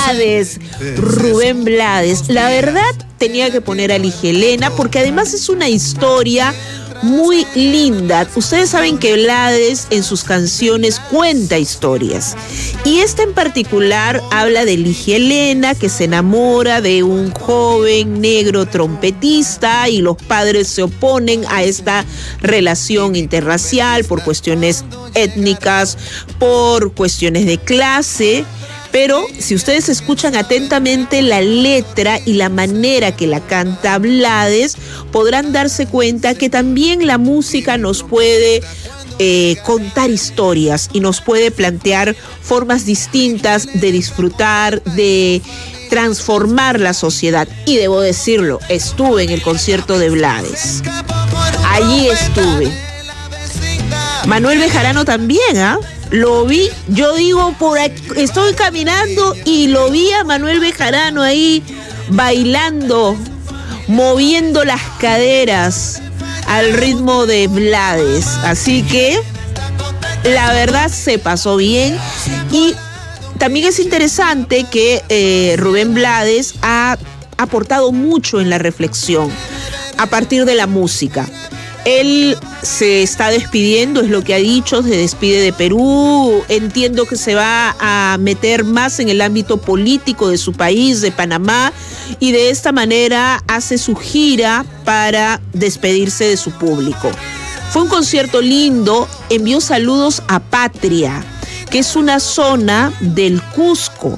Blades, Rubén Blades. La verdad, tenía que poner a Ligia Elena porque además es una historia muy linda. Ustedes saben que Blades en sus canciones cuenta historias. Y esta en particular habla de Ligia Elena, que se enamora de un joven negro trompetista y los padres se oponen a esta relación interracial por cuestiones étnicas, por cuestiones de clase. Pero si ustedes escuchan atentamente la letra y la manera que la canta Blades, podrán darse cuenta que también la música nos puede contar historias y nos puede plantear formas distintas de disfrutar, de transformar la sociedad. Y debo decirlo, estuve en el concierto de Blades. Allí estuve. Manuel Bejarano también, ¿ah? Lo vi, yo digo, por aquí, estoy caminando y lo vi a Manuel Bejarano ahí bailando, moviendo las caderas al ritmo de Blades. Así que la verdad se pasó bien. Y también es interesante que Rubén Blades ha aportado mucho en la reflexión a partir de la música. Él se está despidiendo, es lo que ha dicho, se despide de Perú. Entiendo que se va a meter más en el ámbito político de su país, de Panamá, y de esta manera hace su gira para despedirse de su público. Fue un concierto lindo, envió saludos a Patria, que es una zona del Cusco,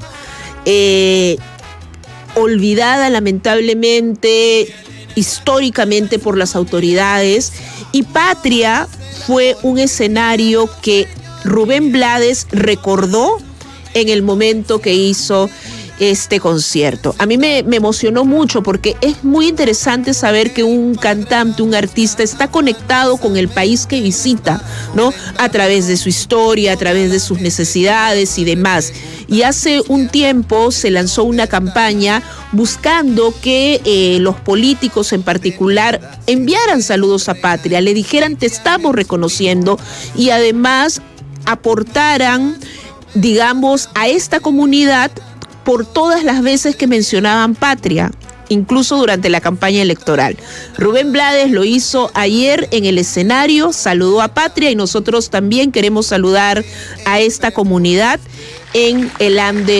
olvidada lamentablemente históricamente por las autoridades, y Patria fue un escenario que Rubén Blades recordó en el momento que hizo este concierto. A mí me emocionó mucho porque es muy interesante saber que un cantante, un artista está conectado con el país que visita, ¿no? A través de su historia, a través de sus necesidades y demás. Y hace un tiempo se lanzó una campaña buscando que los políticos en particular enviaran saludos a Patria, le dijeran te estamos reconociendo y además aportaran, digamos, a esta comunidad por todas las veces que mencionaban Patria, incluso durante la campaña electoral. Rubén Blades lo hizo ayer en el escenario, saludó a Patria y nosotros también queremos saludar a esta comunidad en el Ande